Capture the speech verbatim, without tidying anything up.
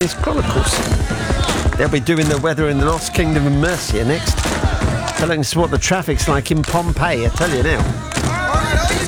Venice Chronicles. They'll be doing the weather in the Lost Kingdom of Mercia next. Telling us what the traffic's like in Pompeii, I tell you now.